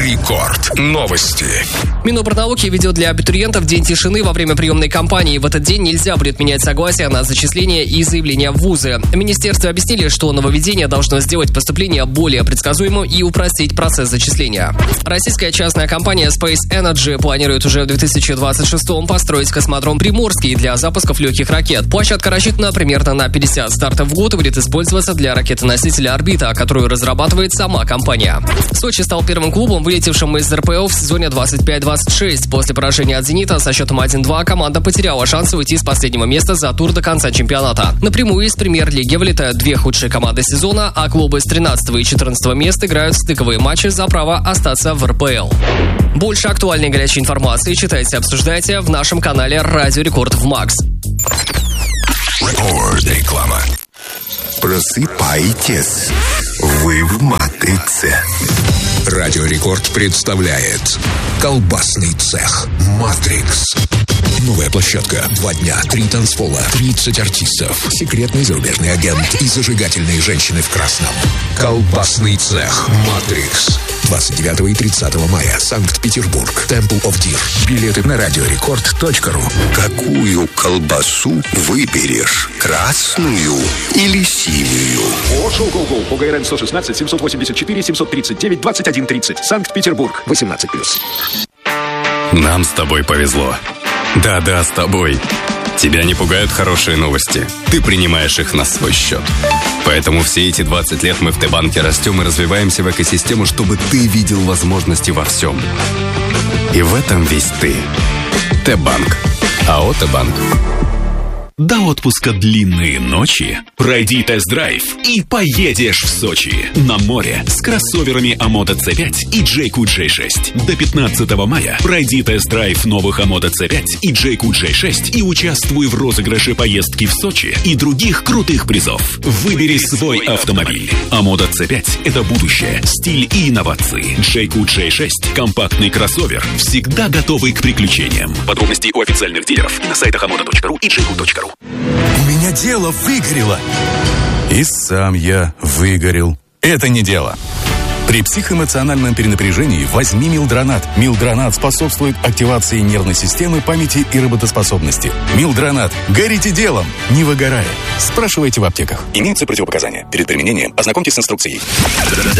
Рекорд. Новости. Минобрнауки ведет для абитуриентов день тишины во время приемной кампании. В этот день нельзя будет менять согласие на зачисление и заявление в вузы. Министерство объяснили, что нововведение должно сделать поступление более предсказуемым и упростить процесс зачисления. Российская частная компания Space Energy планирует уже в 2026-м построить космодром Приморский для запусков легких ракет. Площадка рассчитана примерно на 50 стартов в год и будет использоваться для ракеты-носителя «Орбита», которую разрабатывает сама компания. Сочи стал первым клубом, вылетевшим из РПЛ в сезоне 25-26. После поражения от «Зенита» со счетом 1-2 команда потеряла шанс уйти с последнего места за тур до конца чемпионата. Напрямую из премьер-лиги вылетают две худшие команды сезона, а клубы с 13 и 14 мест играют стыковые матчи за право остаться в РПЛ. Больше актуальной горячей информации читайте и обсуждайте в нашем канале «Радио Рекорд» в МАКС. Реклама. Просыпайтесь, вы в матрице. Радио Рекорд представляет колбасный цех «Матрикс». Новая площадка. 2 дня, 3 танцпола, 30 артистов, секретный зарубежный агент и зажигательные женщины в красном. Колбасный цех «Матрикс». 29 и 30 мая. Санкт-Петербург. Temple of Deer. Билеты на радиорекорд.ру. Какую колбасу выберешь? Красную или синюю? Шоу-гоу-гоу по ГРН 116 784 739 21 30. Санкт-Петербург. 18+. Нам с тобой повезло. Да-да, с тобой. Тебя не пугают хорошие новости. Ты принимаешь их на свой счет. Поэтому все эти 20 лет мы в Т-банке растем и развиваемся в экосистему, чтобы ты видел возможности во всем. И в этом весь ты. Т-банк. АО «Т-банк». До отпуска длинные ночи. Пройди тест-драйв и поедешь в Сочи. На море с кроссоверами Амода C5 и Джейку J6. До 15 мая пройди тест-драйв новых Амода C5 и Джейку J6 и участвуй в розыгрыше поездки в Сочи и других крутых призов. Выбери свой автомобиль. Амода C5 – это будущее, стиль и инновации. Джейку J6 – компактный кроссовер, всегда готовый к приключениям. Подробности у официальных дилеров и на сайтах amoda.ru и jayco.ru. У меня дело выгорело. И сам я выгорел. Это не дело. При психоэмоциональном перенапряжении возьми Милдронат. Милдронат способствует активации нервной системы, памяти и работоспособности. Милдронат. Горите делом, не выгорая. Спрашивайте в аптеках. Имеются противопоказания. Перед применением ознакомьтесь с инструкцией.